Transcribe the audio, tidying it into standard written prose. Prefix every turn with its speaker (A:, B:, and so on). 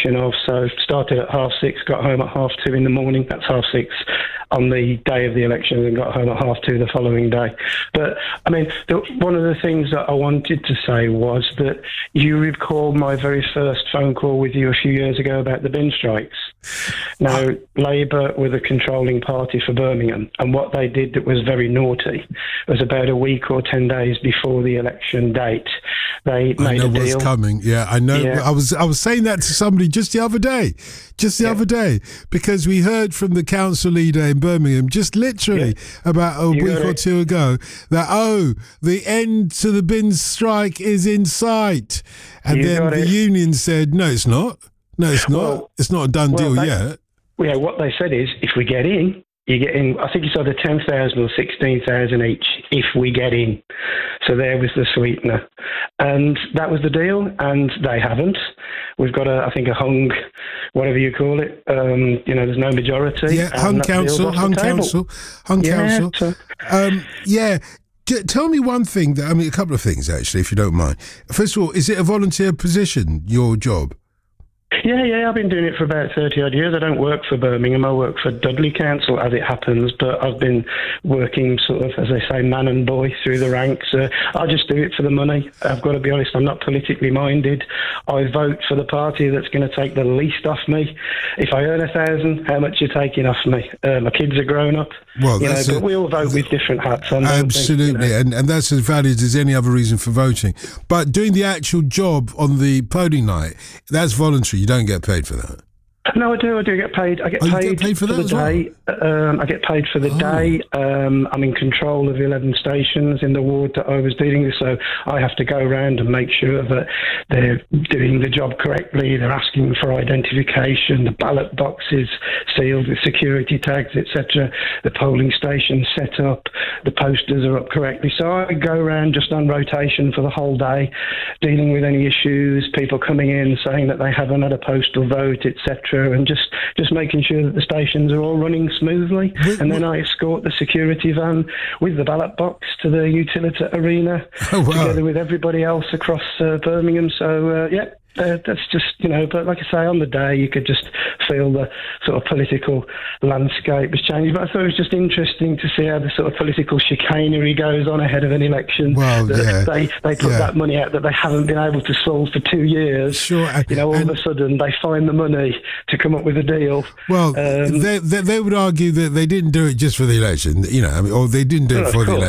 A: combination of, so started at 6:30, got home at 2:30 in the morning. That's 6:30 on the day of the election, and got home at 2:30 the following day. But I mean, one of the things that I wanted to say was that you recall my very first phone call with you a few years ago about the bin strikes. Now, Labour were the controlling party for Birmingham, and what they did that was very naughty was about a week or 10 days before the election date, they made a deal.
B: What's coming. Yeah, I know. Yeah. I was saying that to somebody just the other day, because we heard from the council leader in Birmingham just literally about a week or two ago that, the end to the bin strike is in sight. And then the union said, no, it's not. No, it's not. Well, it's not a done deal yet.
A: Yeah, what they said is, if we get in, you get in, I think it's either 10,000 or 16,000 each if we get in. So there was the sweetener. And that was the deal, and they haven't. We've got I think a hung, whatever you call it, there's no majority.
B: Yeah, hung council. Tell me one thing, a couple of things actually, if you don't mind. First of all, is it a volunteer position, your job?
A: Yeah, I've been doing it for about 30-odd years. I don't work for Birmingham. I work for Dudley Council, as it happens, but I've been working sort of, as they say, man and boy through the ranks. I just do it for the money. I've got to be honest, I'm not politically minded. I vote for the party that's going to take the least off me. If I earn 1,000, how much are you taking off me? My kids are grown up.
B: Well,
A: but we all vote with different hats on.
B: Absolutely, and that's as valid as any other reason for voting. But doing the actual job on the polling night, that's voluntary. You don't get paid for that.
A: No, I do get paid. I get paid
B: for the
A: day. I get paid for the day. I'm in control of 11 stations in the ward that I was dealing with, so I have to go around and make sure that they're doing the job correctly. They're asking for identification, the ballot boxes sealed with security tags, etc. The polling stations set up, the posters are up correctly. So I go around just on rotation for the whole day, dealing with any issues, people coming in saying that they haven't had a postal vote, etc. And just making sure that the stations are all running smoothly. And then I escort the security van with the ballot box to the Utilita Arena together with everybody else across Birmingham. So, that's just, but like I say, on the day you could just feel the sort of political landscape was changing. But I thought it was just interesting to see how the sort of political chicanery goes on ahead of an election.
B: Well,
A: They put that money out that they haven't been able to solve for 2 years.
B: Sure.
A: All of a sudden they find the money to come up with a deal.
B: Well, they would argue that they didn't do it just for the election, or they didn't do it for the election.